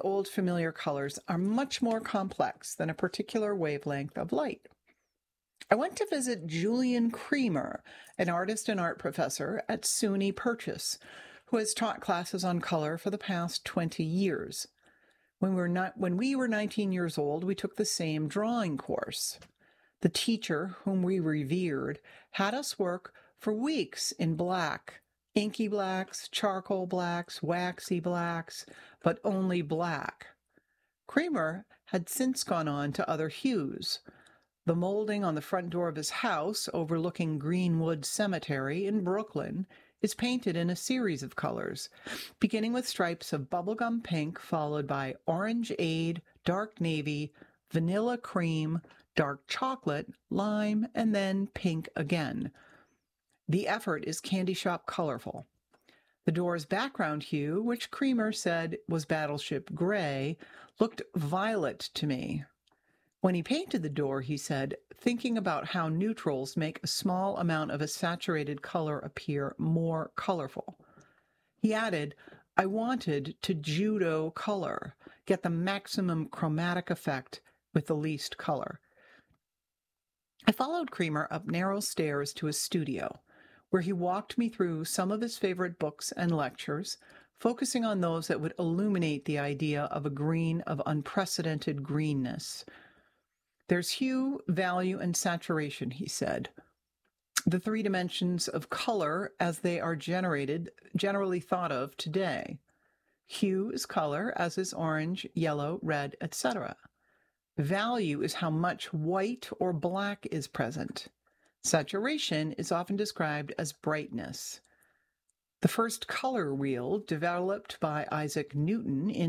old familiar colors are much more complex than a particular wavelength of light. I went to visit Julian Creamer, an artist and art professor at SUNY Purchase, who has taught classes on color for the past 20 years. When we were 19 years old, we took the same drawing course. The teacher, whom we revered, had us work for weeks in black, inky blacks, charcoal blacks, waxy blacks, but only black. Creamer had since gone on to other hues. The molding on the front door of his house, overlooking Greenwood Cemetery in Brooklyn, is painted in a series of colors, beginning with stripes of bubblegum pink, followed by orangeade, dark navy, vanilla cream, dark chocolate, lime, and then pink again. The effort is candy shop colorful. The door's background hue, which Creamer said was battleship gray, looked violet to me. When he painted the door, he said, thinking about how neutrals make a small amount of a saturated color appear more colorful. He added, I wanted to judo color, get the maximum chromatic effect with the least color. I followed Creamer up narrow stairs to his studio, where he walked me through some of his favorite books and lectures, focusing on those that would illuminate the idea of a green of unprecedented greenness. There's hue, value, and saturation, he said. The three dimensions of color as they are generally thought of today. Hue is color, as is orange, yellow, red, etc. Value is how much white or black is present. Saturation is often described as brightness. The first color wheel, developed by Isaac Newton in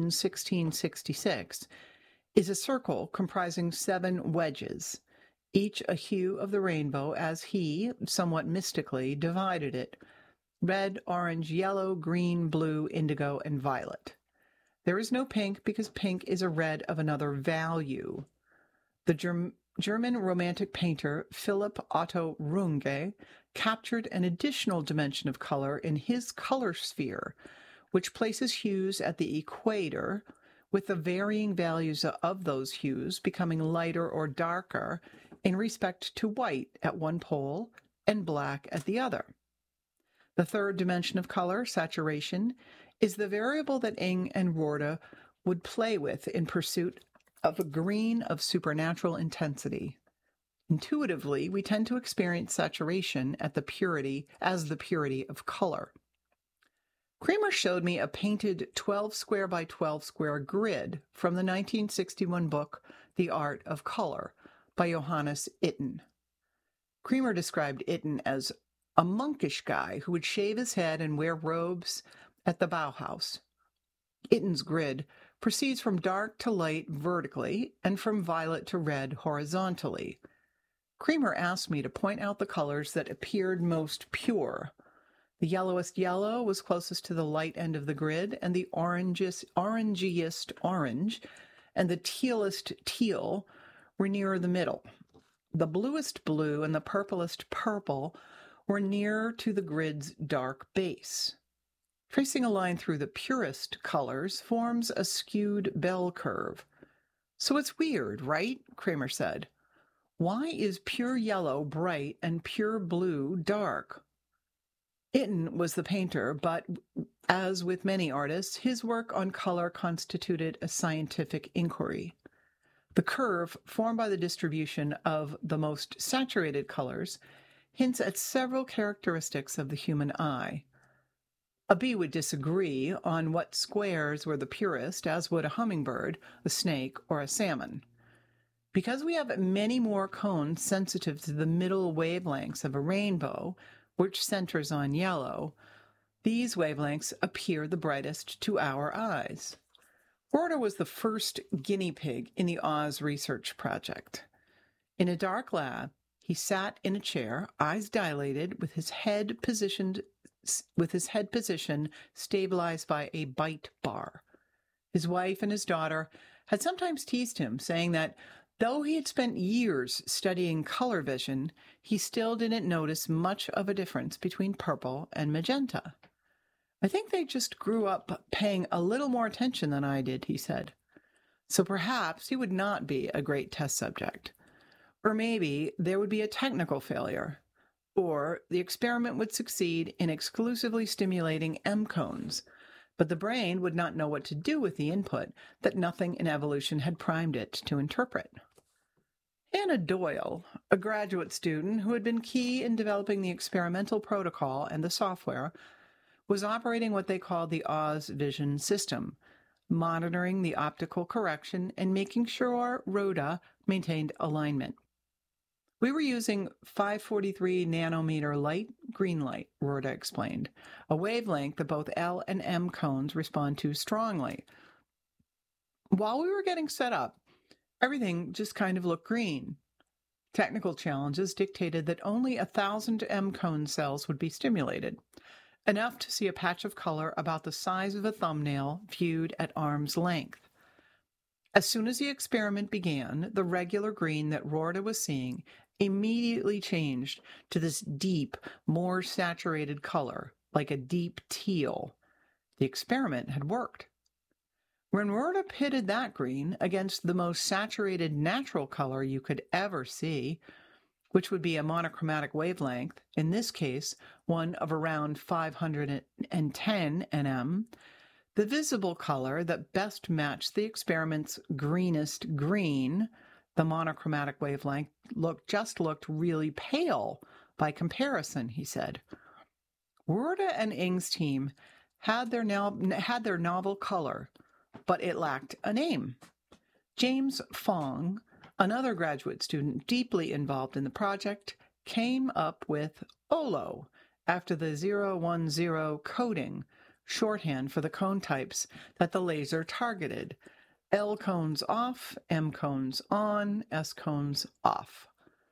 1666, is a circle comprising 7 wedges, each a hue of the rainbow as he, somewhat mystically, divided it: red, orange, yellow, green, blue, indigo, and violet. There is no pink because pink is a red of another value. The German Romantic painter Philipp Otto Runge captured an additional dimension of color in his color sphere, which places hues at the equator, with the varying values of those hues becoming lighter or darker in respect to white at one pole and black at the other. The third dimension of color, saturation, is the variable that Ing and Rorda would play with in pursuit of a green of supernatural intensity. Intuitively, we tend to experience saturation as the purity of color. Creamer showed me a painted 12 square by 12 square grid from the 1961 book The Art of Color by Johannes Itten. Creamer described Itten as a monkish guy who would shave his head and wear robes at the Bauhaus. Itten's grid proceeds from dark to light vertically and from violet to red horizontally. Creamer asked me to point out the colors that appeared most pure. The yellowest yellow was closest to the light end of the grid, and the orangiest orange and the tealest teal were nearer the middle. The bluest blue and the purplest purple were near to the grid's dark base. Tracing a line through the purest colors forms a skewed bell curve. So it's weird, right? Creamer said. Why is pure yellow bright and pure blue dark? Itten was the painter, but as with many artists, his work on color constituted a scientific inquiry. The curve formed by the distribution of the most saturated colors hints at several characteristics of the human eye. A bee would disagree on what squares were the purest, as would a hummingbird, a snake, or a salmon. Because we have many more cones sensitive to the middle wavelengths of a rainbow, which centers on yellow, these wavelengths appear the brightest to our eyes. Rorda was the first guinea pig in the Oz research project. In a dark lab, he sat in a chair, eyes dilated, with his head position stabilized by a bite bar. His wife and his daughter had sometimes teased him, saying that though he had spent years studying color vision, he still didn't notice much of a difference between purple and magenta. I think they just grew up paying a little more attention than I did, he said. So perhaps he would not be a great test subject. Or maybe there would be a technical failure. Or the experiment would succeed in exclusively stimulating M cones, but the brain would not know what to do with the input that nothing in evolution had primed it to interpret. Hannah Doyle, a graduate student who had been key in developing the experimental protocol and the software, was operating what they called the Oz Vision system, monitoring the optical correction and making sure Rhoda maintained alignment. We were using 543 nanometer light, green light, Rhoda explained, a wavelength that both L and M cones respond to strongly. While we were getting set up, everything just kind of looked green. Technical challenges dictated that only 1,000 M cone cells would be stimulated, enough to see a patch of color about the size of a thumbnail viewed at arm's length. As soon as the experiment began, the regular green that Rhoda was seeing immediately changed to this deep, more saturated color, like a deep teal. The experiment had worked. When Rhoda pitted that green against the most saturated natural color you could ever see, which would be a monochromatic wavelength, in this case, one of around 510 nm, the visible color that best matched the experiment's greenest green, the monochromatic wavelength, looked really pale by comparison, he said. Rhoda and Ng's team had their novel color, but it lacked a name. James Fong, another graduate student deeply involved in the project, came up with OLO after the 010 coding, shorthand for the cone types that the laser targeted. L cones off, M cones on, S cones off.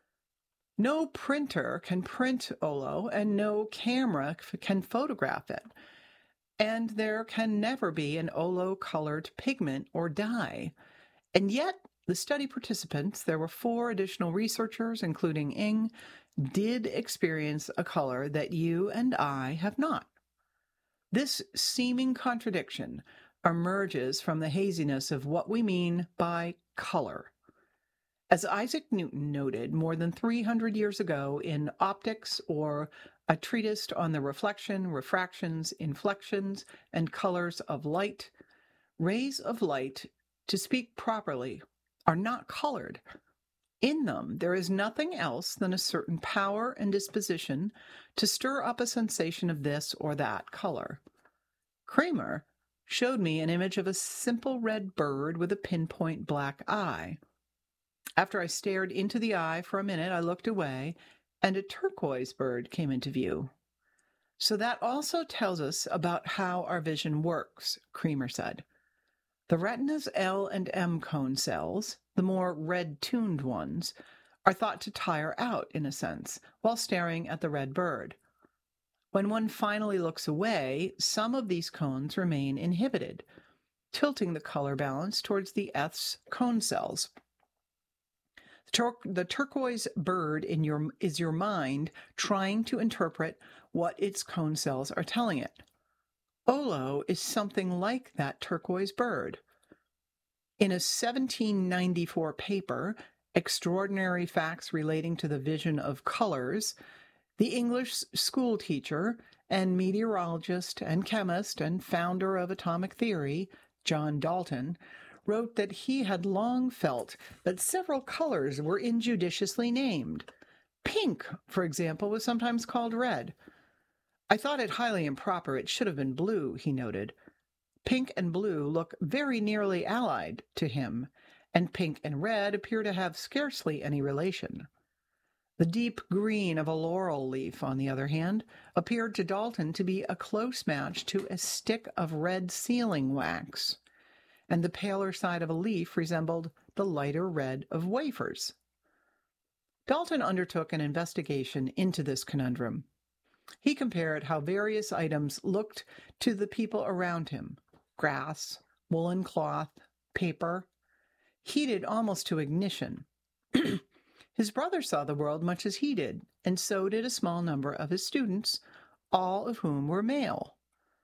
No printer can print OLO, and no camera can photograph it. And there can never be an OLO-colored pigment or dye. And yet, the study participants, there were 4 additional researchers, including Ng, did experience a color that you and I have not. This seeming contradiction emerges from the haziness of what we mean by color. As Isaac Newton noted more than 300 years ago in Optics, or a treatise on the reflection, refractions, inflections, and colors of light, rays of light, to speak properly, are not colored. In them, there is nothing else than a certain power and disposition to stir up a sensation of this or that color. Kramer showed me an image of a simple red bird with a pinpoint black eye. After I stared into the eye for a minute, I looked away, and a turquoise bird came into view. So that also tells us about how our vision works, Kramer said. The retina's L and M cone cells, the more red-tuned ones, are thought to tire out, in a sense, while staring at the red bird. When one finally looks away, some of these cones remain inhibited, tilting the color balance towards the S cone cells. The turquoise bird is your mind trying to interpret what its cone cells are telling it. OLO is something like that turquoise bird. In a 1794 paper, Extraordinary Facts Relating to the Vision of Colors, the English school teacher and meteorologist and chemist and founder of atomic theory, John Dalton, wrote that he had long felt that several colors were injudiciously named. Pink, for example, was sometimes called red. I thought it highly improper. It should have been blue, he noted. Pink and blue look very nearly allied to him, and pink and red appear to have scarcely any relation. The deep green of a laurel leaf, on the other hand, appeared to Dalton to be a close match to a stick of red sealing wax, and the paler side of a leaf resembled the lighter red of wafers. Dalton undertook an investigation into this conundrum. He compared how various items looked to the people around him: grass, woolen cloth, paper, heated almost to ignition. His brother saw the world much as he did, and so did a small number of his students, all of whom were male.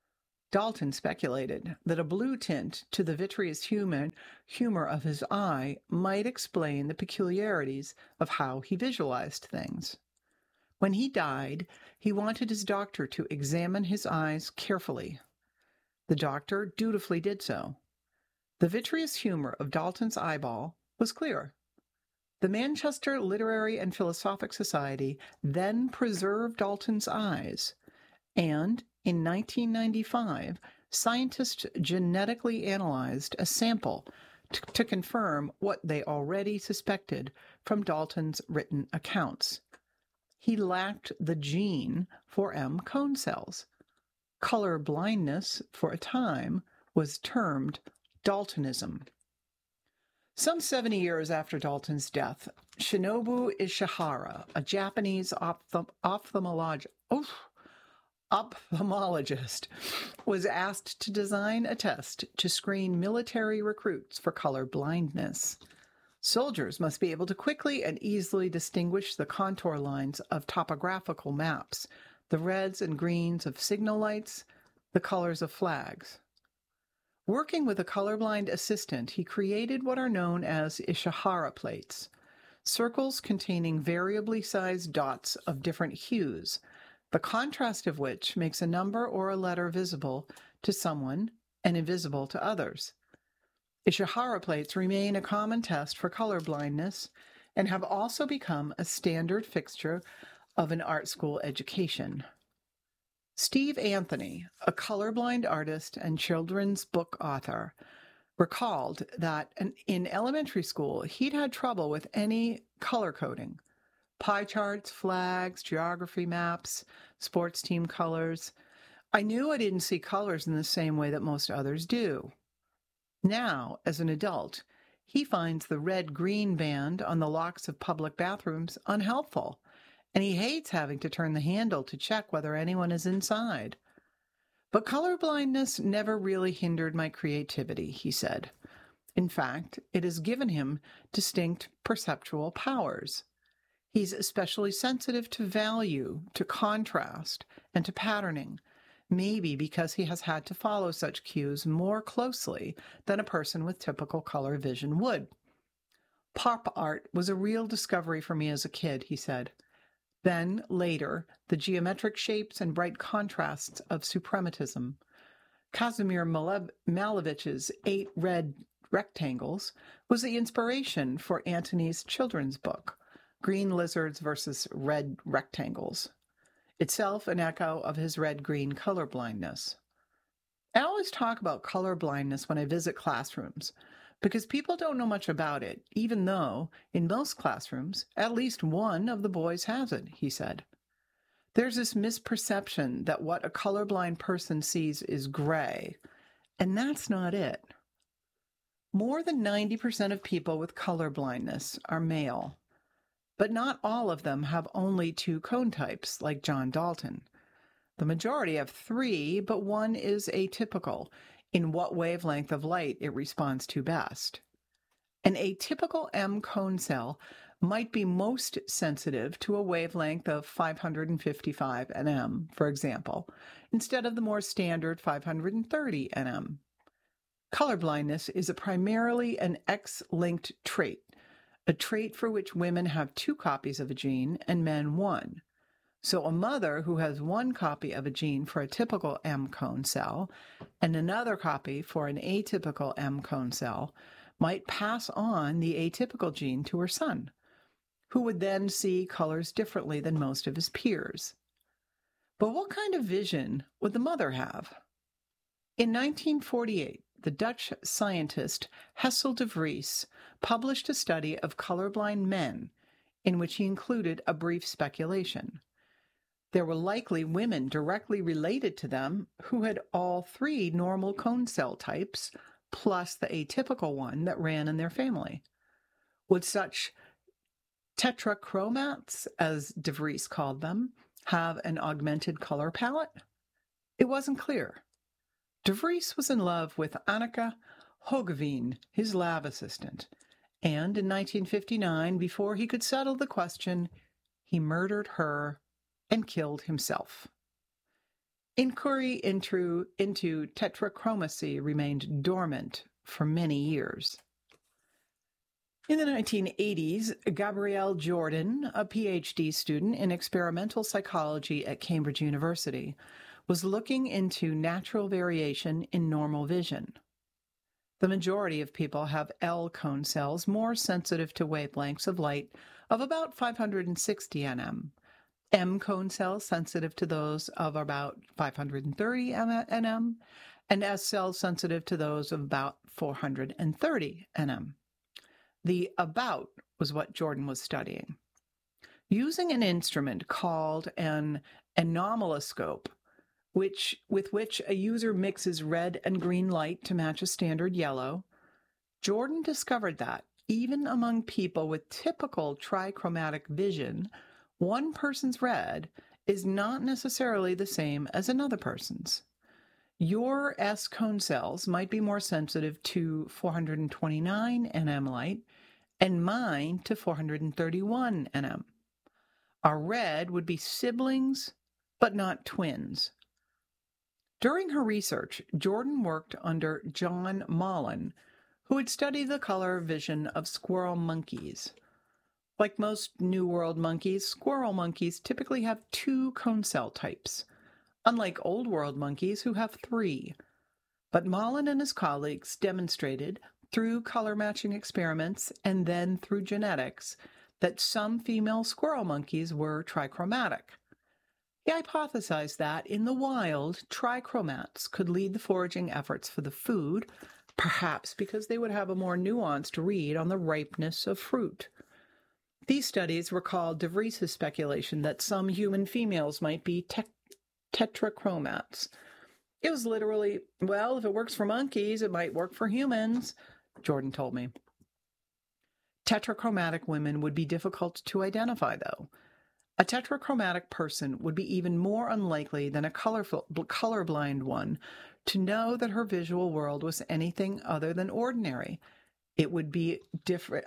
Dalton speculated that a blue tint to the vitreous humor of his eye might explain the peculiarities of how he visualized things. When he died, he wanted his doctor to examine his eyes carefully. The doctor dutifully did so. The vitreous humor of Dalton's eyeball was clear. The Manchester Literary and Philosophic Society then preserved Dalton's eyes, and in 1995, scientists genetically analyzed a sample to confirm what they already suspected from Dalton's written accounts. He lacked the gene for M cone cells. Color blindness, for a time, was termed Daltonism. Some 70 years after Dalton's death, Shinobu Ishihara, a Japanese ophthalmologist, was asked to design a test to screen military recruits for color blindness. Soldiers must be able to quickly and easily distinguish the contour lines of topographical maps, the reds and greens of signal lights, the colors of flags. Working with a colorblind assistant, he created what are known as Ishihara plates, circles containing variably sized dots of different hues, the contrast of which makes a number or a letter visible to someone and invisible to others. Ishihara plates remain a common test for color blindness and have also become a standard fixture of an art school education. Steve Anthony, a colorblind artist and children's book author, recalled that in elementary school he'd had trouble with any color coding. Pie charts, flags, geography maps, sports team colors. I knew I didn't see colors in the same way that most others do. Now, as an adult, he finds the red-green band on the locks of public bathrooms unhelpful, and he hates having to turn the handle to check whether anyone is inside. But colorblindness never really hindered my creativity, he said. In fact, it has given him distinct perceptual powers. He's especially sensitive to value, to contrast, and to patterning, maybe because he has had to follow such cues more closely than a person with typical color vision would. Pop art was a real discovery for me as a kid, he said. Then, later, the geometric shapes and bright contrasts of suprematism. Kazimir Malevich's 8 Red Rectangles was the inspiration for Antony's children's book, Green Lizards versus Red Rectangles, itself an echo of his red-green colorblindness. I always talk about colorblindness when I visit classrooms, because people don't know much about it, even though, in most classrooms, at least one of the boys has it, he said. There's this misperception that what a colorblind person sees is gray, and that's not it. More than 90% of people with colorblindness are male, but not all of them have only 2 cone types, like John Dalton. The majority have 3, but one is atypical in what wavelength of light it responds to best. An atypical M cone cell might be most sensitive to a wavelength of 555 nm, for example, instead of the more standard 530 nm. Colorblindness is primarily an X-linked trait, a trait for which women have 2 copies of a gene and men 1. So a mother who has 1 copy of a gene for a typical M cone cell and another copy for an atypical M cone cell might pass on the atypical gene to her son, who would then see colors differently than most of his peers. But what kind of vision would the mother have? In 1948, the Dutch scientist Hessel de Vries published a study of colorblind men in which he included a brief speculation. There were likely women directly related to them who had all 3 normal cone cell types, plus the atypical one that ran in their family. Would such tetrachromats, as De Vries called them, have an augmented color palette? It wasn't clear. De Vries was in love with Anneke Hoogeveen, his lab assistant, and in 1959, before he could settle the question, he murdered her and killed himself. Inquiry into tetrachromacy remained dormant for many years. In the 1980s, Gabrielle Jordan, a PhD student in experimental psychology at Cambridge University, was looking into natural variation in normal vision. The majority of people have L cone cells more sensitive to wavelengths of light of about 560 nm, M cone cells sensitive to those of about 530 nm, and S cells sensitive to those of about 430 nm. The about was what Jordan was studying. Using an instrument called an anomaloscope, with which a user mixes red and green light to match a standard yellow, Jordan discovered that, even among people with typical trichromatic vision, one person's red is not necessarily the same as another person's. Your S cone cells might be more sensitive to 429 nm light, and mine to 431 nm. Our red would be siblings, but not twins. During her research, Jordan worked under John Mullen, who had studied the color vision of squirrel monkeys. Like most New World monkeys, squirrel monkeys typically have 2 cone cell types, unlike Old World monkeys who have 3. But Mullen and his colleagues demonstrated, through color matching experiments and then through genetics, that some female squirrel monkeys were trichromatic. He hypothesized that, in the wild, trichromats could lead the foraging efforts for the food, perhaps because they would have a more nuanced read on the ripeness of fruit. These studies were called De Vries' speculation that some human females might be tetrachromats. It was literally, well, if it works for monkeys, it might work for humans, Jordan told me. Tetrachromatic women would be difficult to identify, though. A tetrachromatic person would be even more unlikely than a colorblind one to know that her visual world was anything other than ordinary. It would be different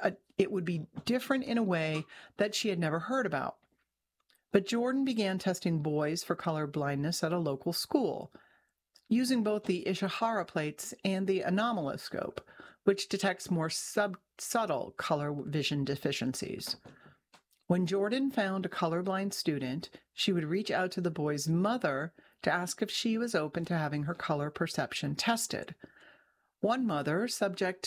in a way that she had never heard about. But Jordan began testing boys for color blindness at a local school, using both the Ishihara plates and the anomaloscope, which detects more subtle color vision deficiencies. When Jordan found a colorblind student, she would reach out to the boy's mother to ask if she was open to having her color perception tested. One mother, subject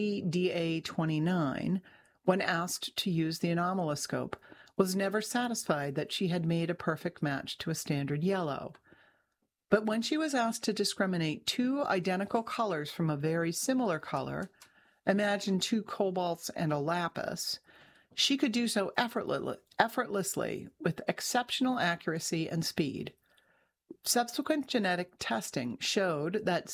CDA29, when asked to use the anomaloscope, was never satisfied that she had made a perfect match to a standard yellow. But when she was asked to discriminate 2 identical colors from a very similar color, imagine 2 cobalts and a lapis, she could do so effortlessly with exceptional accuracy and speed. Subsequent genetic testing showed that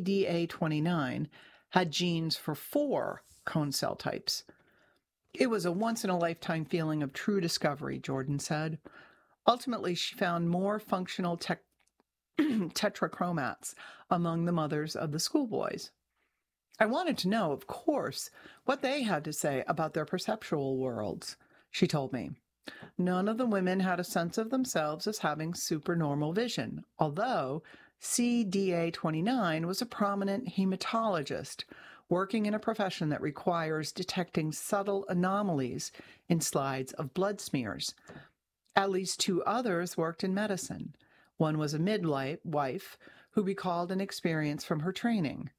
CDA29 had genes for 4 cone cell types. It was a once-in-a-lifetime feeling of true discovery, Jordan said. Ultimately, she found more functional tetrachromats among the mothers of the schoolboys. I wanted to know, of course, what they had to say about their perceptual worlds, she told me. None of the women had a sense of themselves as having supernormal vision, although CDA29 was a prominent hematologist working in a profession that requires detecting subtle anomalies in slides of blood smears. At least 2 others worked in medicine. One was a midwife who recalled an experience from her training.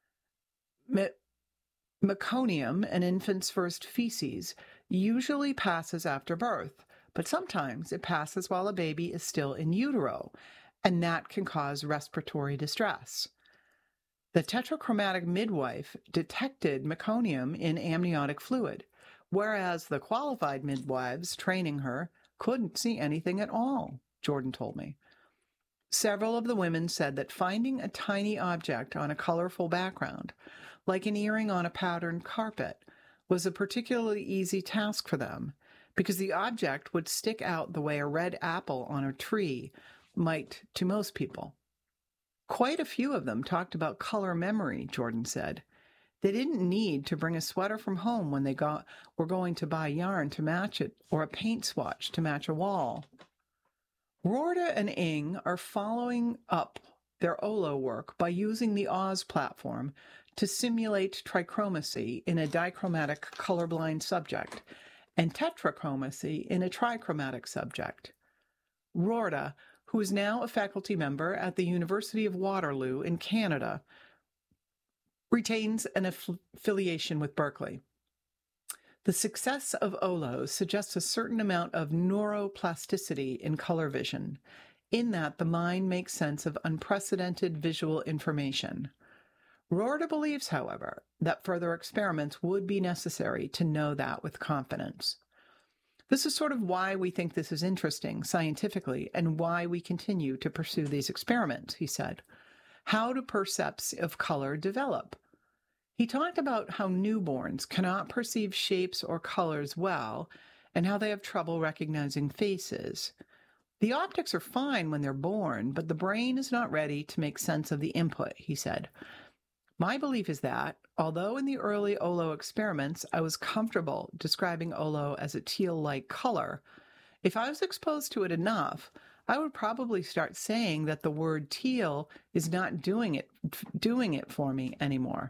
Meconium, an infant's first feces, usually passes after birth, but sometimes it passes while a baby is still in utero, and that can cause respiratory distress. The tetrachromatic midwife detected meconium in amniotic fluid, whereas the qualified midwives training her couldn't see anything at all, Jordan told me. Several of the women said that finding a tiny object on a colorful background, like an earring on a patterned carpet, was a particularly easy task for them, because the object would stick out the way a red apple on a tree might to most people. Quite a few of them talked about color memory, Jordan said. They didn't need to bring a sweater from home when they were going to buy yarn to match it or a paint swatch to match a wall. Rorda and Ng are following up their OLO work by using the Oz platform to simulate trichromacy in a dichromatic colorblind subject and tetrachromacy in a trichromatic subject. Rorda, who is now a faculty member at the University of Waterloo in Canada, retains an affiliation with Berkeley. The success of OLO suggests a certain amount of neuroplasticity in color vision, in that the mind makes sense of unprecedented visual information. Rorda believes, however, that further experiments would be necessary to know that with confidence. This is sort of why we think this is interesting scientifically and why we continue to pursue these experiments, he said. How do percepts of color develop? He talked about how newborns cannot perceive shapes or colors well and how they have trouble recognizing faces. The optics are fine when they're born, but the brain is not ready to make sense of the input, he said. My belief is that, although in the early OLO experiments I was comfortable describing OLO as a teal-like color, if I was exposed to it enough, I would probably start saying that the word teal is not doing it for me anymore.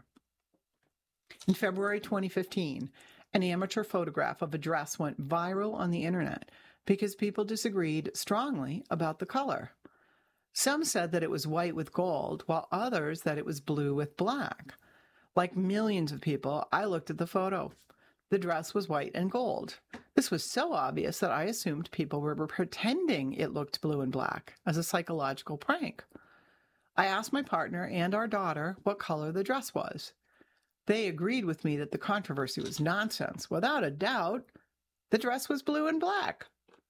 In February 2015, an amateur photograph of a dress went viral on the internet because people disagreed strongly about the color. Some said that it was white with gold, while others that it was blue with black. Like millions of people, I looked at the photo. The dress was white and gold. This was so obvious that I assumed people were pretending it looked blue and black as a psychological prank. I asked my partner and our daughter what color the dress was. They agreed with me that the controversy was nonsense. Without a doubt, the dress was blue and black.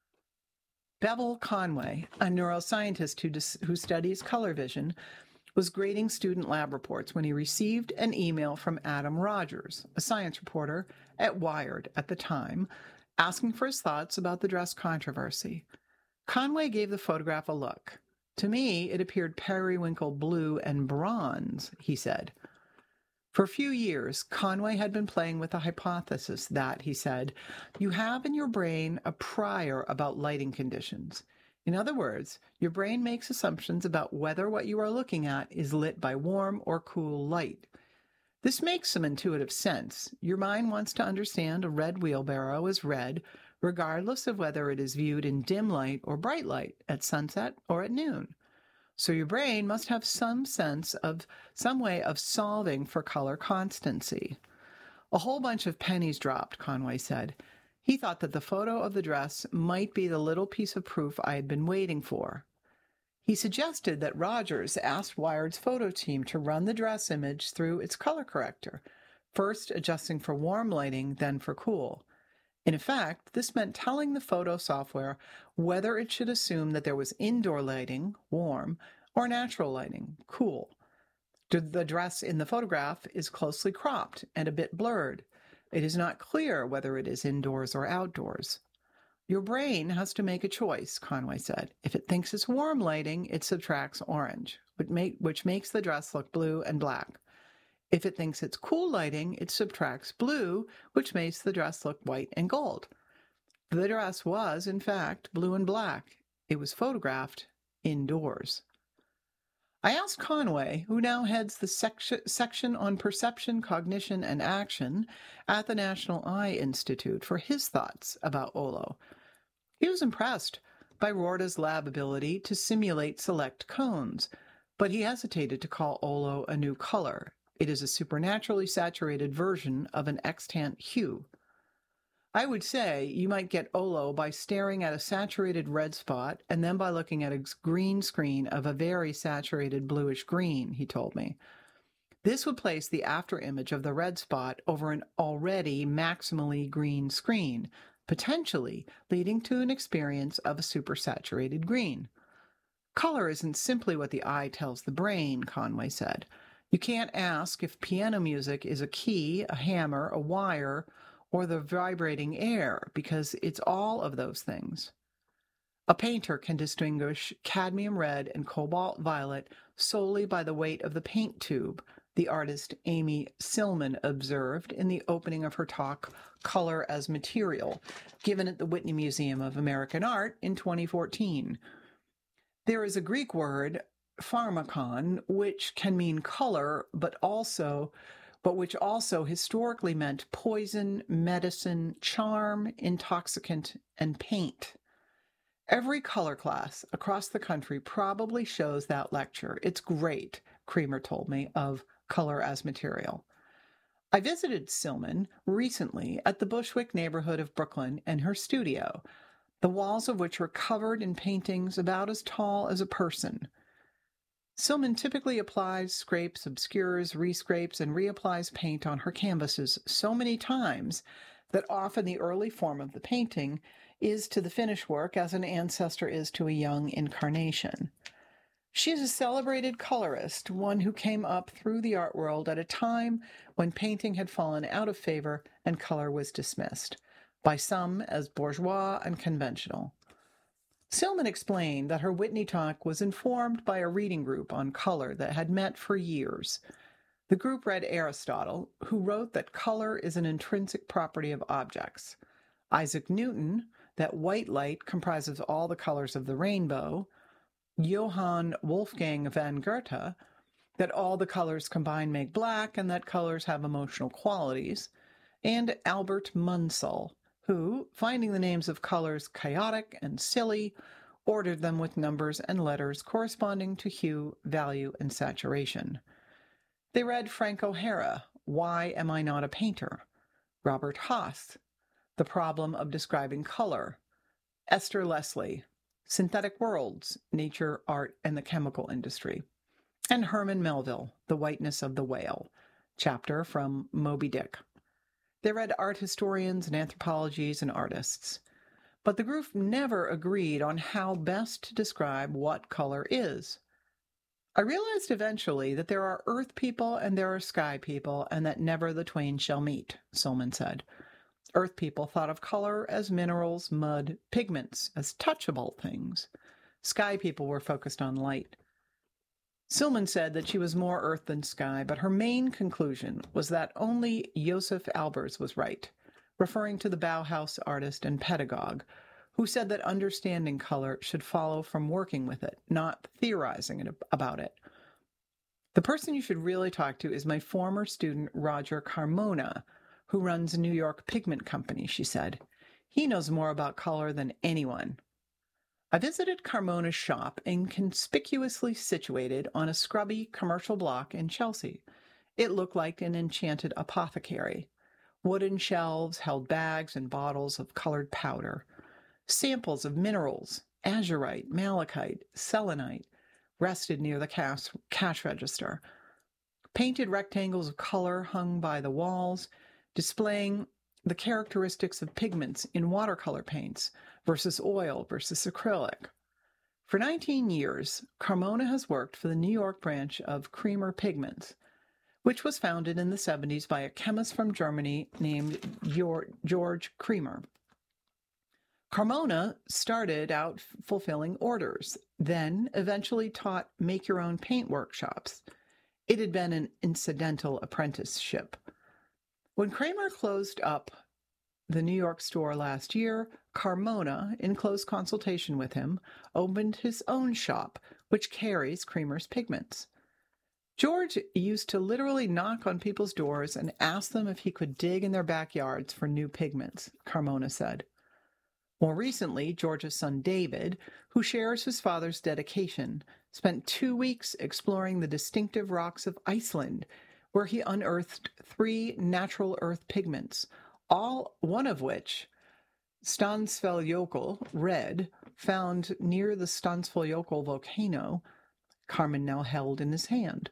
Bevel Conway, a neuroscientist who studies color vision, was grading student lab reports when he received an email from Adam Rogers, a science reporter at Wired at the time, asking for his thoughts about the dress controversy. Conway gave the photograph a look. To me, it appeared periwinkle blue and bronze, he said. For a few years, Conway had been playing with the hypothesis that, he said, you have in your brain a prior about lighting conditions. In other words, your brain makes assumptions about whether what you are looking at is lit by warm or cool light. This makes some intuitive sense. Your mind wants to understand a red wheelbarrow is red, regardless of whether it is viewed in dim light or bright light, at sunset or at noon. So your brain must have some sense of some way of solving for color constancy. A whole bunch of pennies dropped, Conway said. He thought that the photo of the dress might be the little piece of proof I had been waiting for. He suggested that Rogers asked Wired's photo team to run the dress image through its color corrector, first adjusting for warm lighting, then for cool. In effect, this meant telling the photo software whether it should assume that there was indoor lighting, warm, or natural lighting, cool. The dress in the photograph is closely cropped and a bit blurred. It is not clear whether it is indoors or outdoors. Your brain has to make a choice, Conway said. If it thinks it's warm lighting, it subtracts orange, which makes the dress look blue and black. If it thinks it's cool lighting, it subtracts blue, which makes the dress look white and gold. The dress was, in fact, blue and black. It was photographed indoors. I asked Conway, who now heads the section on perception, cognition, and action at the National Eye Institute, for his thoughts about OLO. He was impressed by Rorda's lab ability to simulate select cones, but he hesitated to call OLO a new color. It is a supernaturally saturated version of an extant hue. I would say you might get OLO by staring at a saturated red spot and then by looking at a green screen of a very saturated bluish green, he told me. This would place the after image of the red spot over an already maximally green screen, potentially leading to an experience of a supersaturated green. Color isn't simply what the eye tells the brain, Conway said. You can't ask if piano music is a key, a hammer, a wire, or the vibrating air, because it's all of those things. A painter can distinguish cadmium red and cobalt violet solely by the weight of the paint tube, the artist Amy Silman observed in the opening of her talk, Color as Material, given at the Whitney Museum of American Art in 2014. There is a Greek word, pharmakon, which can mean color, but which also historically meant poison, medicine, charm, intoxicant, and paint. Every color class across the country probably shows that lecture. It's great, Creamer told me, of Color as Material. I visited Silman recently at the Bushwick neighborhood of Brooklyn and her studio, the walls of which were covered in paintings about as tall as a person. Silman typically applies, scrapes, obscures, rescrapes, and reapplies paint on her canvases so many times that often the early form of the painting is to the finished work as an ancestor is to a young incarnation. She is a celebrated colorist, one who came up through the art world at a time when painting had fallen out of favor and color was dismissed, by some as bourgeois and conventional. Silman explained that her Whitney talk was informed by a reading group on color that had met for years. The group read Aristotle, who wrote that color is an intrinsic property of objects, Isaac Newton, that white light comprises all the colors of the rainbow, Johann Wolfgang von Goethe, that all the colors combined make black and that colors have emotional qualities, and Albert Munsell, who, finding the names of colors chaotic and silly, ordered them with numbers and letters corresponding to hue, value, and saturation. They read Frank O'Hara, Why Am I Not a Painter? Robert Haas, The Problem of Describing Color, Esther Leslie, Synthetic Worlds, Nature, Art, and the Chemical Industry, and Herman Melville, The Whiteness of the Whale, chapter from Moby Dick. They read art historians and anthropologies and artists. But the group never agreed on how best to describe what color is. I realized eventually that there are earth people and there are sky people, and that never the twain shall meet, Silman said. Earth people thought of color as minerals, mud, pigments, as touchable things. Sky people were focused on light. Silman said that she was more earth than sky, but her main conclusion was that only Josef Albers was right, referring to the Bauhaus artist and pedagogue, who said that understanding color should follow from working with it, not theorizing about it. The person you should really talk to is my former student, Roger Carmona, who runs New York Pigment Company, she said. He knows more about color than anyone. I visited Carmona's shop, inconspicuously situated on a scrubby commercial block in Chelsea. It looked like an enchanted apothecary. Wooden shelves held bags and bottles of colored powder. Samples of minerals, azurite, malachite, selenite, rested near the cash register. Painted rectangles of color hung by the walls, displaying the characteristics of pigments in watercolor paints versus oil versus acrylic. For 19 years, Carmona has worked for the New York branch of Creamer Pigments, which was founded in the 70s by a chemist from Germany named George Creamer. Carmona started out fulfilling orders, then eventually taught make-your-own paint workshops. It had been an incidental apprenticeship. When Creamer closed up the New York store last year, Carmona, in close consultation with him, opened his own shop, which carries Creamer's pigments. George used to literally knock on people's doors and ask them if he could dig in their backyards for new pigments, Carmona said. More recently, George's son David, who shares his father's dedication, spent 2 weeks exploring the distinctive rocks of Iceland, where he unearthed 3 natural earth pigments, one of which, Stansfellsjökull red, found near the Stansfellsjökull volcano, Carmona now held in his hand.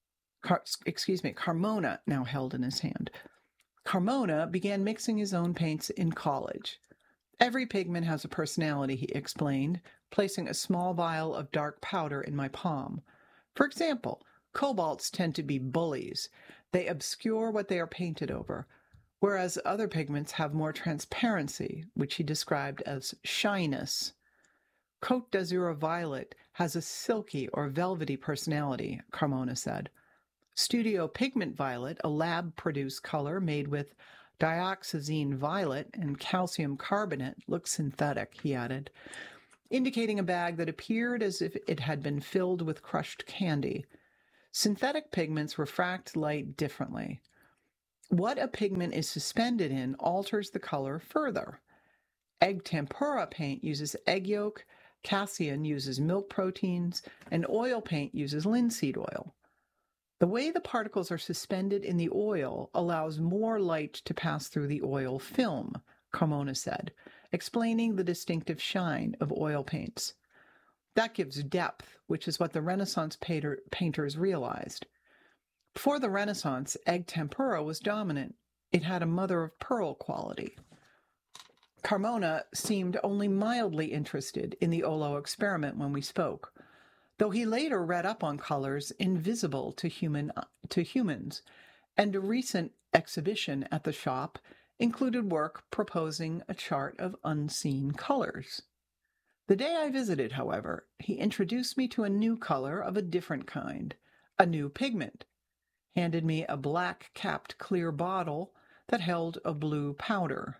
Carmona began mixing his own paints in college. Every pigment has a personality, he explained, placing a small vial of dark powder in my palm. For example, cobalts tend to be bullies. They obscure what they are painted over, whereas other pigments have more transparency, which he described as shyness. Côte d'Azur violet has a silky or velvety personality, Carmona said. Studio Pigment Violet, a lab-produced color made with dioxazine violet and calcium carbonate, looks synthetic, he added. indicating a bag that appeared as if it had been filled with crushed candy. Synthetic pigments refract light differently. What a pigment is suspended in alters the color further. Egg tempera paint uses egg yolk, Cassian uses milk proteins, and oil paint uses linseed oil. The way the particles are suspended in the oil allows more light to pass through the oil film, Carmona said, explaining the distinctive shine of oil paints. That gives depth, which is what the Renaissance painters realized. Before the Renaissance, egg tempera was dominant. It had a mother-of-pearl quality. Carmona seemed only mildly interested in the Olo experiment when we spoke, though he later read up on colors invisible to humans, and a recent exhibition at the shop included work proposing a chart of unseen colors. The day I visited, however, he introduced me to a new color of a different kind, a new pigment, handed me a black-capped clear bottle that held a blue powder.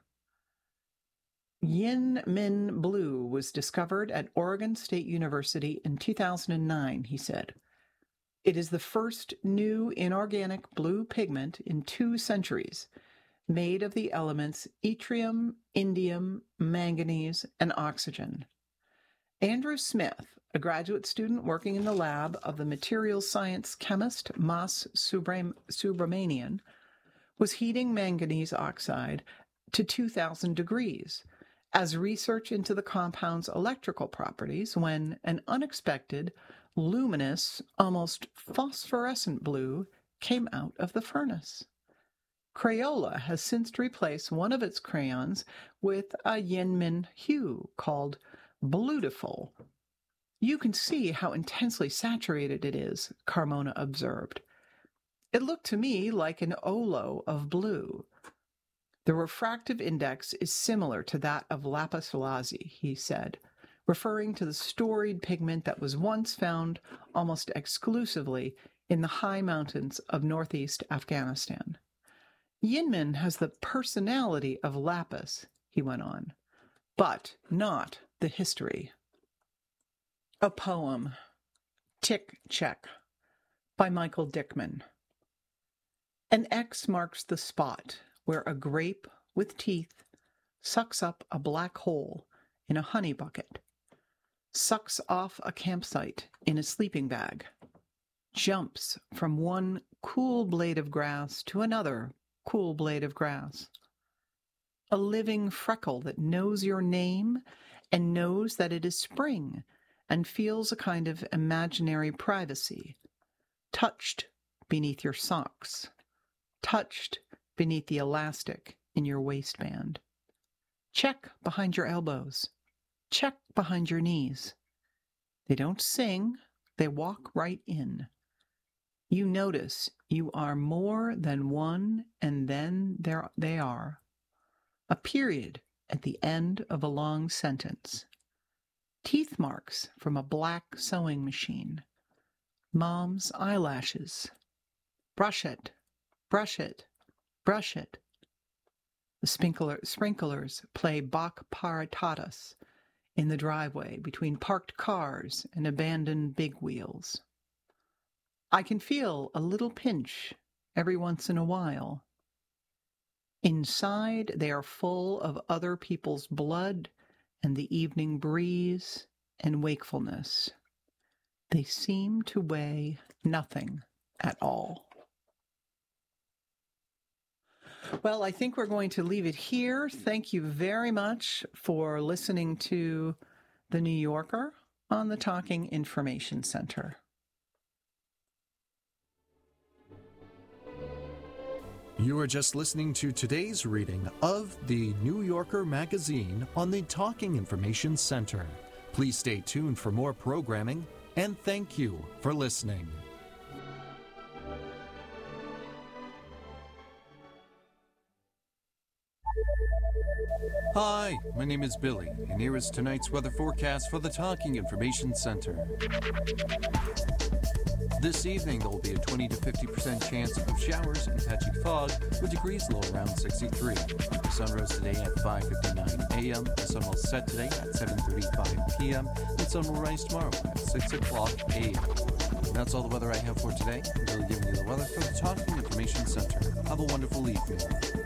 Yin Min Blue was discovered at Oregon State University in 2009, he said. It is the first new inorganic blue pigment in 2 centuries, made of the elements yttrium, indium, manganese, and oxygen. Andrew Smith, a graduate student working in the lab of the materials science chemist Mas Subramanian, was heating manganese oxide to 2,000 degrees as research into the compound's electrical properties when an unexpected, luminous, almost phosphorescent blue came out of the furnace. Crayola has since replaced one of its crayons with a Yinmin hue called Bluetiful. You can see how intensely saturated it is, Carmona observed. It looked to me like an Olo of blue. The refractive index is similar to that of lapis lazuli, he said, referring to the storied pigment that was once found almost exclusively in the high mountains of northeast Afghanistan. Yinmin has the personality of lapis, he went on, but not the history. A poem, Tick Check, by Michael Dickman. An X marks the spot where a grape with teeth sucks up a black hole in a honey bucket, sucks off a campsite in a sleeping bag, jumps from one cool blade of grass to another cool blade of grass. A living freckle that knows your name and knows that it is spring and feels a kind of imaginary privacy, touched beneath your socks, touched beneath the elastic in your waistband. Check behind your elbows. Check behind your knees. They don't sing, they walk right in. You notice you are more than one, and then there they are. A period at the end of a long sentence. Teeth marks from a black sewing machine. Mom's eyelashes. Brush it, brush it, brush it. The sprinklers play Bach Paratatas in the driveway between parked cars and abandoned big wheels. I can feel a little pinch every once in a while. Inside, they are full of other people's blood and the evening breeze and wakefulness. They seem to weigh nothing at all. Well, I think we're going to leave it here. Thank you very much for listening to The New Yorker on the Talking Information Center. You are just listening to today's reading of The New Yorker magazine on the Talking Information Center. Please stay tuned for more programming, and thank you for listening. Hi, my name is Billy, and here is tonight's weather forecast for the Talking Information Center. This evening, there will be a 20 to 50% chance of showers and patchy fog, with degrees low around 63. The sun rose today at 5:59 a.m. The sun will set today at 7:35 p.m. The sun will rise tomorrow at 6 o'clock a.m. That's all the weather I have for today. I'm Billy giving you the weather for the Talking Information Center. Have a wonderful evening.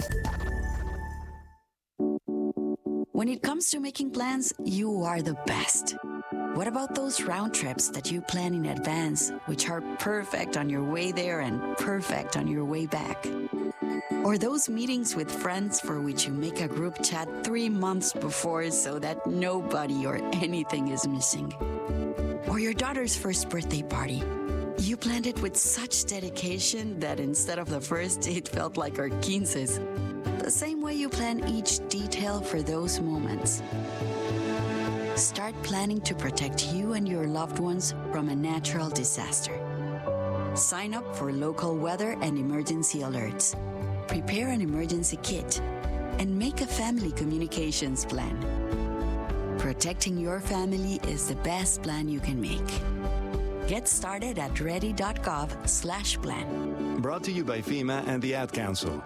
When it comes to making plans, you are the best. What about those round trips that you plan in advance, which are perfect on your way there and perfect on your way back? Or those meetings with friends for which you make a group chat 3 months before so that nobody or anything is missing? Or your daughter's first birthday party. You planned it with such dedication that instead of the first, it felt like our 15s. The same way you plan each detail for those moments. Start planning to protect you and your loved ones from a natural disaster. Sign up for local weather and emergency alerts. Prepare an emergency kit and make a family communications plan. Protecting your family is the best plan you can make. Get started at ready.gov/plan. Brought to you by FEMA and the Ad Council.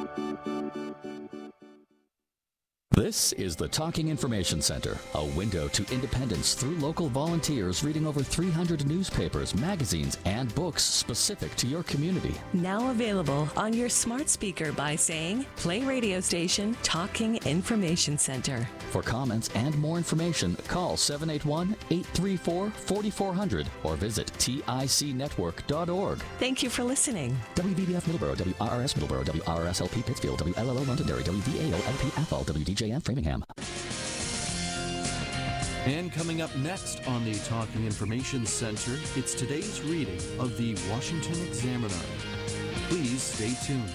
This is the Talking Information Center, a window to independence through local volunteers reading over 300 newspapers, magazines, and books specific to your community. Now available on your smart speaker by saying, play radio station Talking Information Center. For comments and more information, call 781-834-4400 or visit ticnetwork.org. Thank you for listening. WVBF Middleborough, WRRS Middleborough, WRSLP Pittsfield, WLLO Londonderry, WVAO LP Athol, WDJM Framingham. And coming up next on the Talking Information Center, it's today's reading of the Washington Examiner. Please stay tuned.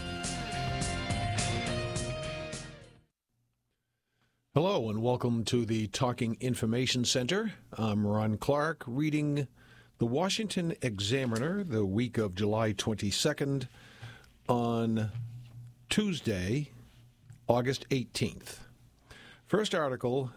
Hello and welcome to the Talking Information Center. I'm Ron Clark reading the Washington Examiner the week of July 22nd on Tuesday, August 18th. First article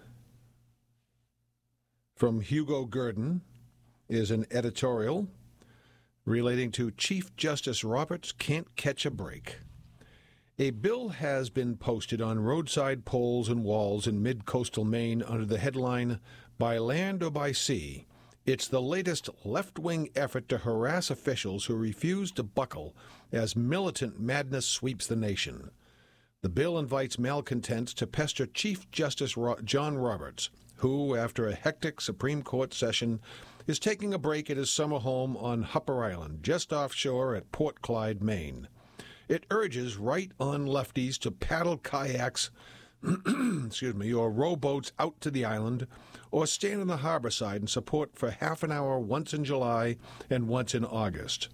from Hugo Gurdon is an editorial relating to Chief Justice Roberts can't catch a break. A bill has been posted on roadside poles and walls in mid-coastal Maine under the headline, By Land or by Sea. It's the latest left-wing effort to harass officials who refuse to buckle as militant madness sweeps the nation. The bill invites malcontents to pester Chief Justice John Roberts, who, after a hectic Supreme Court session, is taking a break at his summer home on Hupper Island, just offshore at Port Clyde, Maine. It urges right-on lefties to paddle kayaks or rowboats out to the island, or stand on the harbor side and support for half an hour once in July and once in August.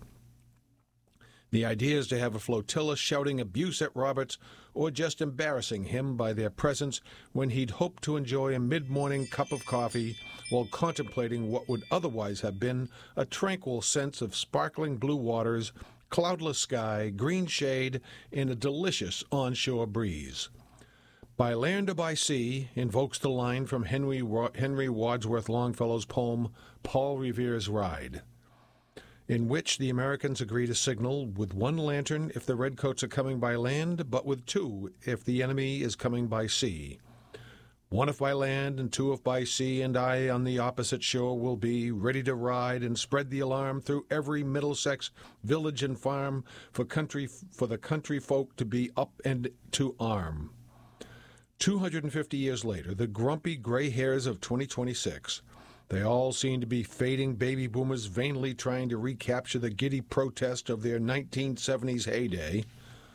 The idea is to have a flotilla shouting abuse at Roberts or just embarrassing him by their presence when he'd hoped to enjoy a mid-morning cup of coffee while contemplating what would otherwise have been a tranquil sense of sparkling blue waters, cloudless sky, green shade, and a delicious onshore breeze. By Land or by Sea invokes the line from Henry Wadsworth Longfellow's poem Paul Revere's Ride, in which the Americans agree to signal with one lantern if the redcoats are coming by land, but with two if the enemy is coming by sea. One if by land and two if by sea, and I on the opposite shore will be ready to ride and spread the alarm through every Middlesex village and farm for the country folk to be up and to arm. 250 years later, the grumpy gray hairs of 2026, they all seem to be fading baby boomers vainly trying to recapture the giddy protest of their 1970s heyday,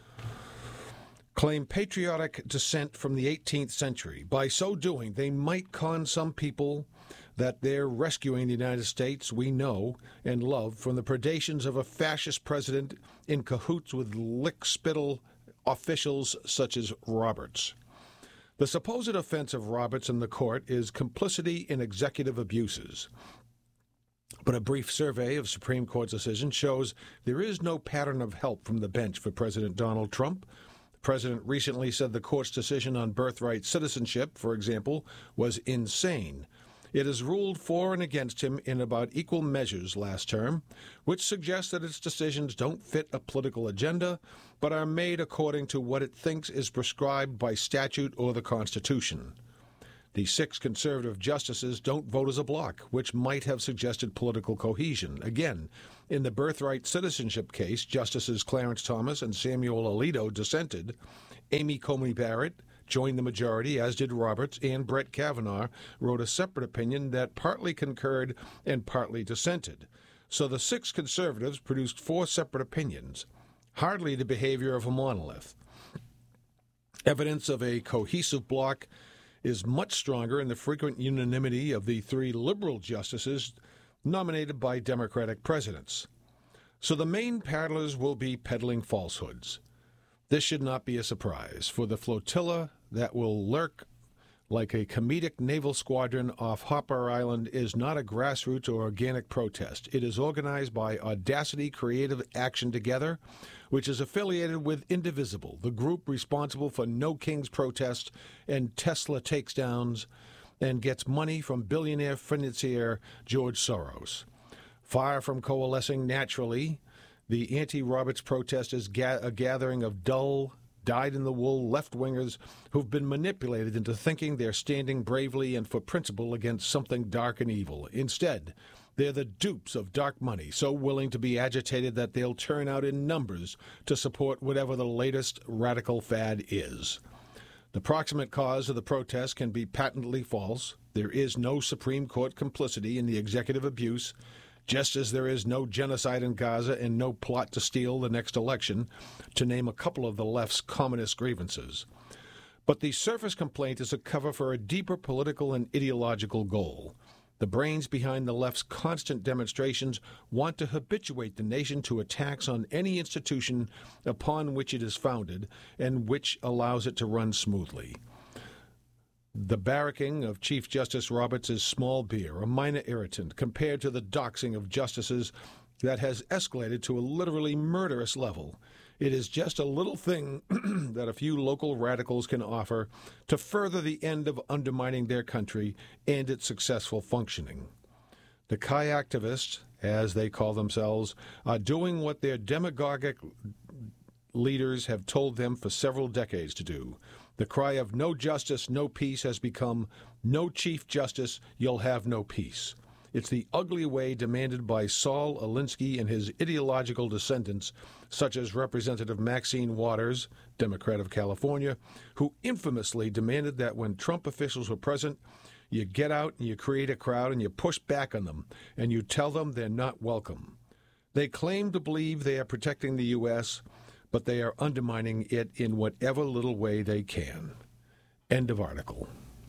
claim patriotic descent from the 18th century. By so doing, they might con some people that they're rescuing the United States we know and love from the predations of a fascist president in cahoots with lick-spittle officials such as Roberts. The supposed offense of Roberts in the court is complicity in executive abuses. But a brief survey of Supreme Court decisions shows there is no pattern of help from the bench for President Donald Trump. The president recently said the court's decision on birthright citizenship, for example, was insane. It has ruled for and against him in about equal measures last term, which suggests that its decisions don't fit a political agenda, but are made according to what it thinks is prescribed by statute or the Constitution. The 6 conservative justices don't vote as a bloc, which might have suggested political cohesion. Again, in the birthright citizenship case, Justices Clarence Thomas and Samuel Alito dissented. Amy Coney Barrett joined the majority, as did Roberts, and Brett Kavanaugh wrote a separate opinion that partly concurred and partly dissented. So the 6 conservatives produced 4 separate opinions, hardly the behavior of a monolith. Evidence of a cohesive bloc is much stronger in the frequent unanimity of the 3 liberal justices nominated by Democratic presidents. So the main paddlers will be peddling falsehoods. This should not be a surprise, for the flotilla that will lurk like a comedic naval squadron off Hopper Island is not a grassroots or organic protest. It is organized by Audacity Creative Action Together, which is affiliated with Indivisible, the group responsible for No Kings protest and Tesla takedowns, and gets money from billionaire financier George Soros. Far from coalescing naturally, the anti-Roberts protest is a gathering of dull, dyed-in-the-wool left-wingers who've been manipulated into thinking they're standing bravely and for principle against something dark and evil. Instead, they're the dupes of dark money, so willing to be agitated that they'll turn out in numbers to support whatever the latest radical fad is. The proximate cause of the protest can be patently false. There is no Supreme Court complicity in the executive abuse, just as there is no genocide in Gaza and no plot to steal the next election, to name a couple of the left's commonest grievances. But the surface complaint is a cover for a deeper political and ideological goal. The brains behind the left's constant demonstrations want to habituate the nation to attacks on any institution upon which it is founded and which allows it to run smoothly. The barracking of Chief Justice Roberts is small beer, a minor irritant, compared to the doxing of justices that has escalated to a literally murderous level. It is just a little thing that a few local radicals can offer to further the end of undermining their country and its successful functioning. The Chi-activists, as they call themselves, are doing what their demagogic leaders have told them for several decades to do. The cry of no justice, no peace has become no Chief Justice, you'll have no peace. It's the ugly way demanded by Saul Alinsky and his ideological descendants, such as Representative Maxine Waters, Democrat of California, who infamously demanded that when Trump officials were present, you get out and you create a crowd and you push back on them and you tell them they're not welcome. They claim to believe they are protecting the U.S., but they are undermining it in whatever little way they can. End of article.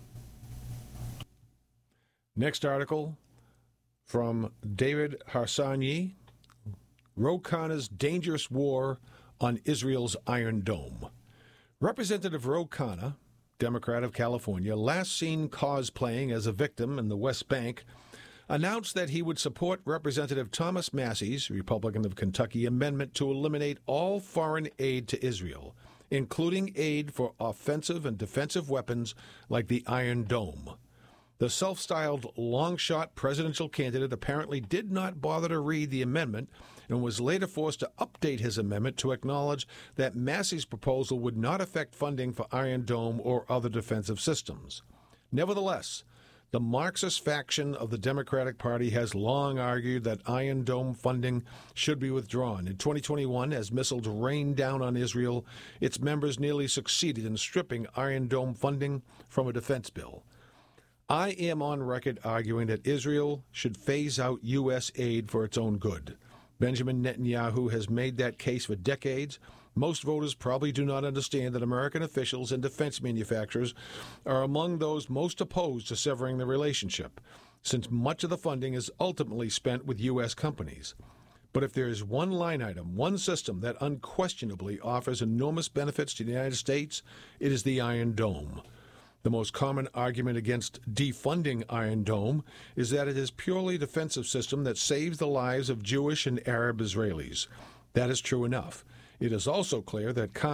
Next article from David Harsanyi, Ro Khanna's dangerous war on Israel's Iron Dome. Representative Ro Khanna, Democrat of California, last seen cosplaying as a victim in the West Bank, announced that he would support Representative Thomas Massey's, Republican of Kentucky, amendment to eliminate all foreign aid to Israel, including aid for offensive and defensive weapons like the Iron Dome. The self-styled long-shot presidential candidate apparently did not bother to read the amendment and was later forced to update his amendment to acknowledge that Massey's proposal would not affect funding for Iron Dome or other defensive systems. Nevertheless, the Marxist faction of the Democratic Party has long argued that Iron Dome funding should be withdrawn. In 2021, as missiles rained down on Israel, its members nearly succeeded in stripping Iron Dome funding from a defense bill. I am on record arguing that Israel should phase out U.S. aid for its own good. Benjamin Netanyahu has made that case for decades. Most voters probably do not understand that American officials and defense manufacturers are among those most opposed to severing the relationship, since much of the funding is ultimately spent with U.S. companies. But if there is one line item, one system that unquestionably offers enormous benefits to the United States, it is the Iron Dome. The most common argument against defunding Iron Dome is that it is purely a defensive system that saves the lives of Jewish and Arab Israelis. That is true enough. It is also clear that Khanna,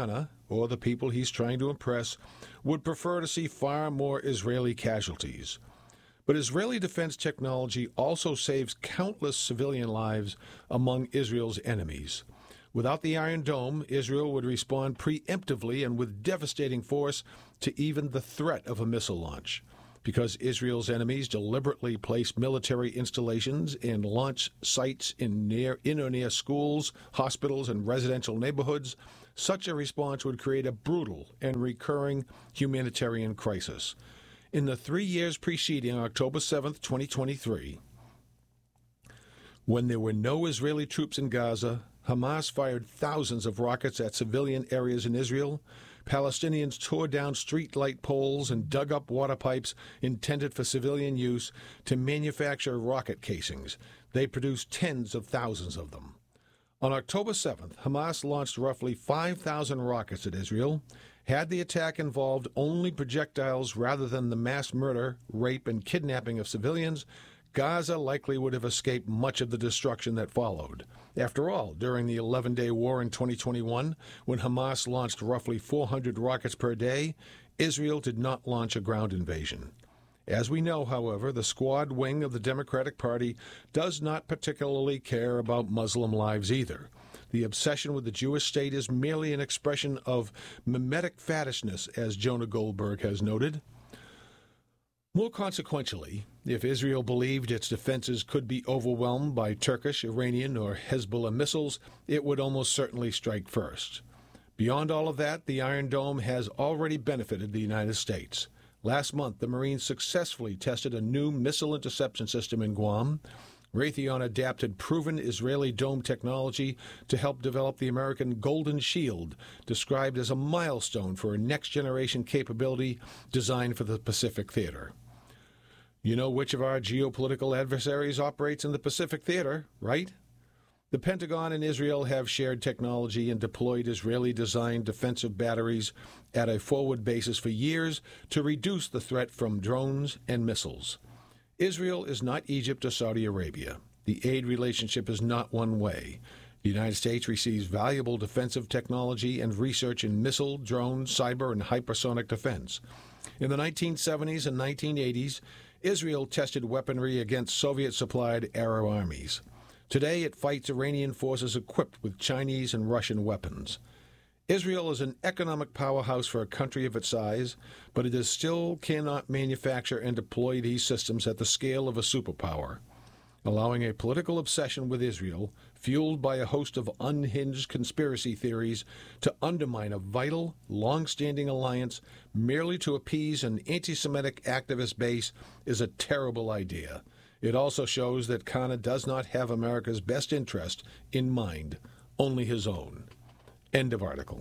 or the people he's trying to impress, would prefer to see far more Israeli casualties. But Israeli defense technology also saves countless civilian lives among Israel's enemies. Without the Iron Dome, Israel would respond preemptively and with devastating force to even the threat of a missile launch. Because Israel's enemies deliberately place military installations and launch sites in or near schools, hospitals, and residential neighborhoods, such a response would create a brutal and recurring humanitarian crisis. In the 3 years preceding October 7, 2023, when there were no Israeli troops in Gaza, Hamas fired thousands of rockets at civilian areas in Israel. Palestinians tore down street light poles and dug up water pipes intended for civilian use to manufacture rocket casings. They produced tens of thousands of them. On October 7th, Hamas launched roughly 5,000 rockets at Israel. Had the attack involved only projectiles rather than the mass murder, rape, and kidnapping of civilians, Gaza likely would have escaped much of the destruction that followed. After all, during the 11-day war in 2021, when Hamas launched roughly 400 rockets per day, Israel did not launch a ground invasion. As we know, however, the Squad wing of the Democratic Party does not particularly care about Muslim lives either. The obsession with the Jewish state is merely an expression of mimetic faddishness, as Jonah Goldberg has noted. More consequentially, if Israel believed its defenses could be overwhelmed by Turkish, Iranian, or Hezbollah missiles, it would almost certainly strike first. Beyond all of that, the Iron Dome has already benefited the United States. Last month, the Marines successfully tested a new missile interception system in Guam. Raytheon adapted proven Israeli dome technology to help develop the American Golden Shield, described as a milestone for a next-generation capability designed for the Pacific Theater. You know which of our geopolitical adversaries operates in the Pacific Theater, right? The Pentagon and Israel have shared technology and deployed Israeli-designed defensive batteries at a forward basis for years to reduce the threat from drones and missiles. Israel is not Egypt or Saudi Arabia. The aid relationship is not one way. The United States receives valuable defensive technology and research in missile, drone, cyber, and hypersonic defense. In the 1970s and 1980s, Israel tested weaponry against Soviet-supplied Arab armies. Today, it fights Iranian forces equipped with Chinese and Russian weapons. Israel is an economic powerhouse for a country of its size, but it still cannot manufacture and deploy these systems at the scale of a superpower. Allowing a political obsession with Israel, fueled by a host of unhinged conspiracy theories, to undermine a vital, long-standing alliance merely to appease an anti-Semitic activist base is a terrible idea. It also shows that Khanna does not have America's best interest in mind, only his own. End of article.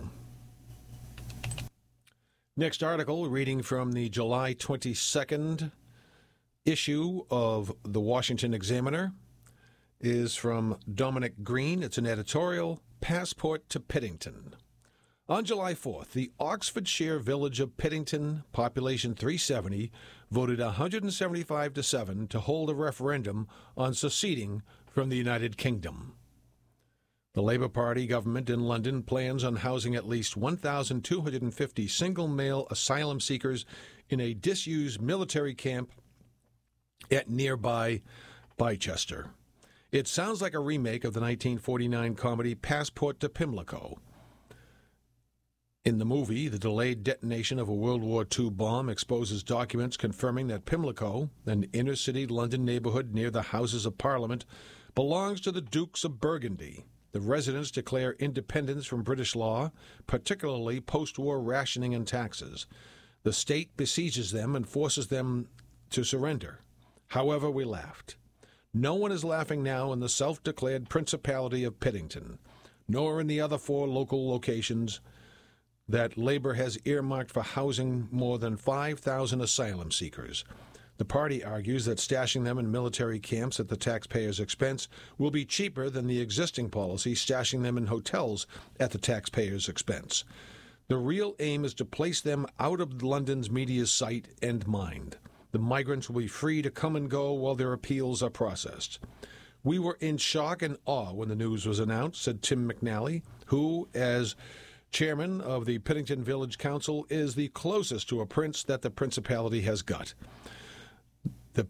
Next article, reading from the July 22nd issue of the Washington Examiner, is from Dominic Green. It's an editorial, Passport to Piddington. On July 4th, the Oxfordshire village of Piddington, population 370, voted 175-7 to hold a referendum on seceding from the United Kingdom. The Labour Party government in London plans on housing at least 1,250 single-male asylum seekers in a disused military camp at nearby Bicester. It sounds like a remake of the 1949 comedy Passport to Pimlico. In the movie, the delayed detonation of a World War II bomb exposes documents confirming that Pimlico, an inner-city London neighborhood near the Houses of Parliament, belongs to the Dukes of Burgundy. The residents declare independence from British law, particularly post-war rationing and taxes. The state besieges them and forces them to surrender. However, we laughed. No one is laughing now in the self-declared Principality of Piddington, nor in the other 4 local locations that Labour has earmarked for housing more than 5,000 asylum seekers. The party argues that stashing them in military camps at the taxpayers' expense will be cheaper than the existing policy stashing them in hotels at the taxpayers' expense. The real aim is to place them out of London's media's sight and mind. The migrants will be free to come and go while their appeals are processed. We were in shock and awe when the news was announced, said Tim McNally, who, as Chairman of the Piddington Village Council, is the closest to a prince that the principality has got. The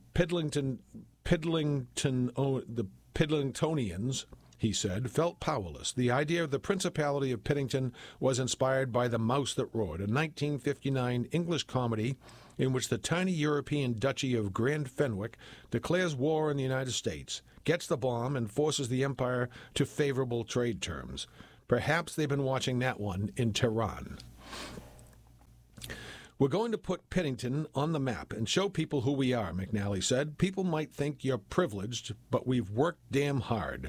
Piddlingtonians, he said, felt powerless. The idea of the Principality of Piddington was inspired by The Mouse That Roared, a 1959 English comedy in which the tiny European duchy of Grand Fenwick declares war on the United States, gets the bomb, and forces the empire to favorable trade terms. Perhaps they've been watching that one in Tehran. We're going to put Piddington on the map and show people who we are, McNally said. People might think you're privileged, but we've worked damn hard.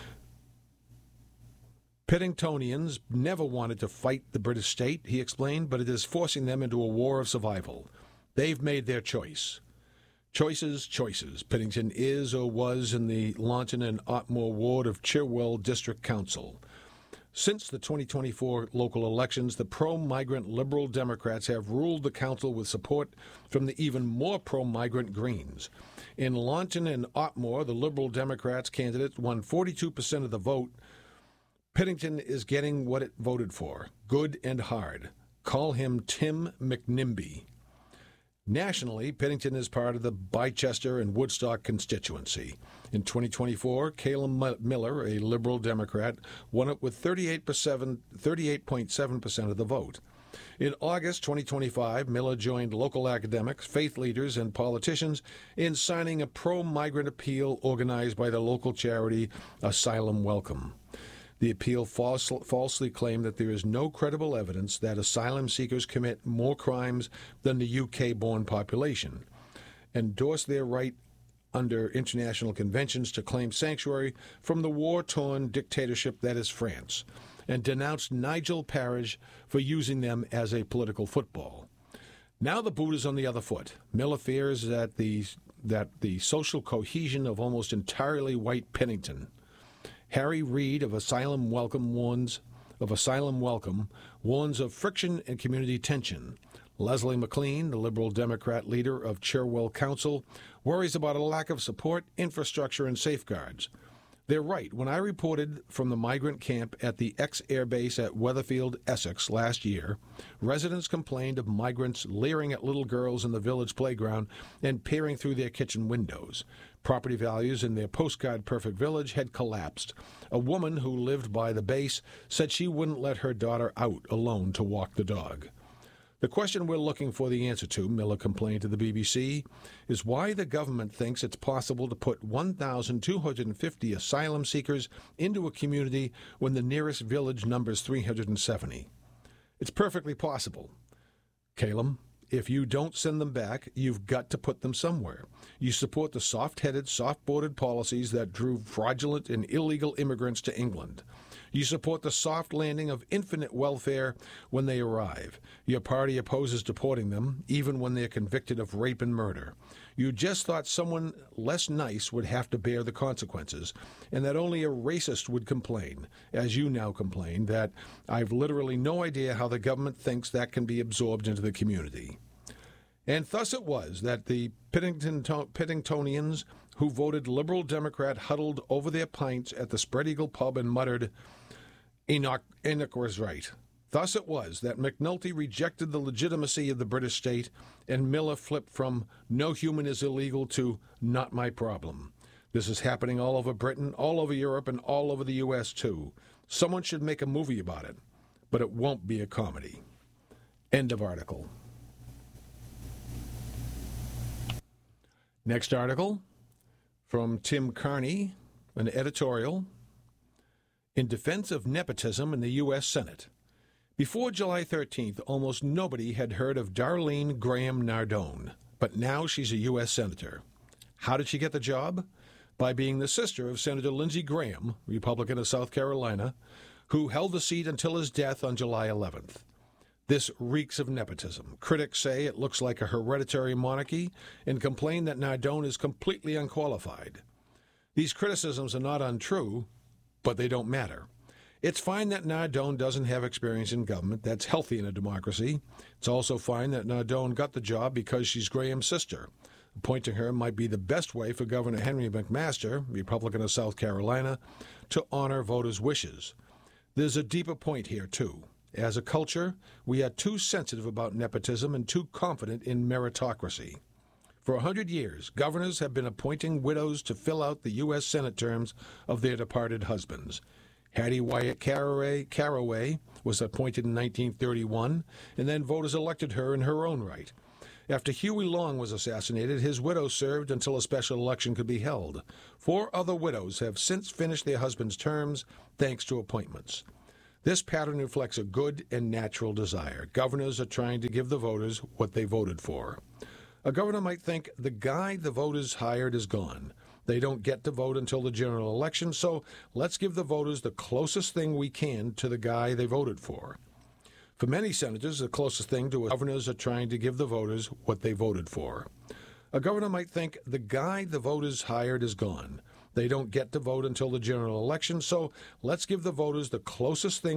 Piddingtonians never wanted to fight the British state, he explained, but it is forcing them into a war of survival. They've made their choice. Choices, choices. Piddington is or was in the Launton and Otmore ward of Cherwell District Council. Since the 2024 local elections, the pro-migrant Liberal Democrats have ruled the council with support from the even more pro-migrant Greens. In Launton and Otmore, the Liberal Democrats candidate won 42% of the vote. Piddington is getting what it voted for, good and hard. Call him Tim McNimby. Nationally, Piddington is part of the Bicester and Woodstock constituency. In 2024, Caleb Miller, a Liberal Democrat, won it with 38.7% of the vote. In August 2025, Miller joined local academics, faith leaders, and politicians in signing a pro-migrant appeal organized by the local charity Asylum Welcome. The appeal falsely claimed that there is no credible evidence that asylum seekers commit more crimes than the UK-born population, endorsed their right under international conventions to claim sanctuary from the war-torn dictatorship that is France, and denounced Nigel Farage for using them as a political football. Now the boot is on the other foot. Miller fears that the social cohesion of almost entirely white Piddington. Harry Reid of Asylum Welcome warns of friction and community tension. Leslie McLean, the Liberal Democrat leader of Cherwell Council, worries about a lack of support, infrastructure, and safeguards. They're right. When I reported from the migrant camp at the ex-air base at Weatherfield, Essex, last year, residents complained of migrants leering at little girls in the village playground and peering through their kitchen windows. Property values in their postcard-perfect village had collapsed. A woman who lived by the base said she wouldn't let her daughter out alone to walk the dog. The question we're looking for the answer to, Miller complained to the BBC, is why the government thinks it's possible to put 1,250 asylum seekers into a community when the nearest village numbers 370. It's perfectly possible. Caleb, if you don't send them back, you've got to put them somewhere. You support the soft-headed, soft-bordered policies that drew fraudulent and illegal immigrants to England. You support the soft landing of infinite welfare when they arrive. Your party opposes deporting them, even when they're convicted of rape and murder. You just thought someone less nice would have to bear the consequences, and that only a racist would complain, as you now complain, that I've literally no idea how the government thinks that can be absorbed into the community. And thus it was that the Piddingtonians who voted Liberal Democrat huddled over their pints at the Spread Eagle pub and muttered, Enoch was right. Thus it was that McNulty rejected the legitimacy of the British state, and Miller flipped from no human is illegal to not my problem. This is happening all over Britain, all over Europe, and all over the U.S., too. Someone should make a movie about it, but it won't be a comedy. End of article. Next article from Tim Carney, an editorial, in defense of nepotism in the U.S. Senate. Before July 13th, almost nobody had heard of Darlene Graham Nardone, but now she's a U.S. Senator. How did she get the job? By being the sister of Senator Lindsey Graham, Republican of South Carolina, who held the seat until his death on July 11th. This reeks of nepotism. Critics say it looks like a hereditary monarchy and complain that Nardone is completely unqualified. These criticisms are not untrue, but they don't matter. It's fine that Nardone doesn't have experience in government. That's healthy in a democracy. It's also fine that Nardone got the job because she's Graham's sister. Appointing her might be the best way for Governor Henry McMaster, Republican of South Carolina, to honor voters' wishes. There's a deeper point here, too. As a culture, we are too sensitive about nepotism and too confident in meritocracy. For 100 years, governors have been appointing widows to fill out the U.S. Senate terms of their departed husbands. Hattie Wyatt Caraway was appointed in 1931, and then voters elected her in her own right. After Huey Long was assassinated, his widow served until a special election could be held. 4 other widows have since finished their husbands' terms thanks to appointments. This pattern reflects a good and natural desire. Governors are trying to give the voters what they voted for. A governor might think the guy the voters hired is gone. They don't get to vote until the general election, so let's give the voters the closest thing we can to the guy they voted for. For many senators, the closest thing to governors are trying to give the voters what they voted for. A governor might think the guy the voters hired is gone. They don't get to vote until the general election, so let's give the voters the closest thing